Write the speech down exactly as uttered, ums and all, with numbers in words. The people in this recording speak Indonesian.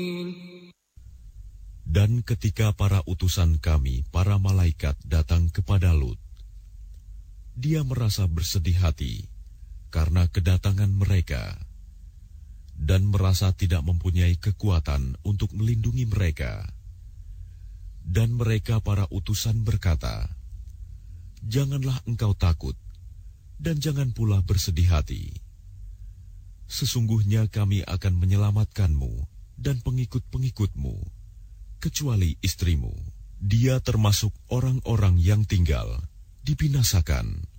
Dan ketika para utusan kami, para malaikat datang kepada Lut, dia merasa bersedih hati karena kedatangan mereka, dan merasa tidak mempunyai kekuatan untuk melindungi mereka. Dan mereka para utusan berkata, "Janganlah engkau takut, dan jangan pula bersedih hati. Sesungguhnya kami akan menyelamatkanmu dan pengikut-pengikutmu, kecuali istrimu. Dia termasuk orang-orang yang tinggal, dibinasakan."